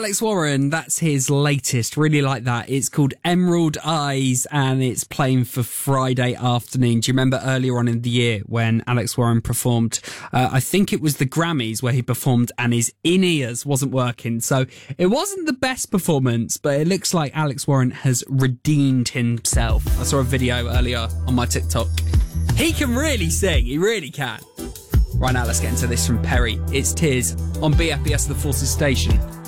Alex Warren, that's his latest. Really like that. It's called Emerald Eyes and it's playing for Friday afternoon. Do you remember earlier on in the year when Alex Warren performed, I think it was the Grammys where he performed and his in-ears wasn't working. So it wasn't the best performance, but it looks like Alex Warren has redeemed himself. I saw a video earlier on my TikTok. He can really sing. He really can. Right now, let's get into this from Perry. It's Tears on BFBS The Forces Station.